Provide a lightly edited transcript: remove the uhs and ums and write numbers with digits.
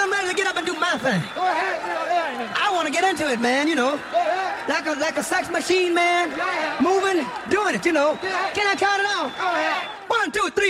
I'm ready to get up and do my thing. Go ahead. I want to get into it, man, you know. Go ahead. Like a sex machine, man. Yeah. Moving, doing it, you know. Yeah. Can I count it out? Go ahead. 1, 2, 3.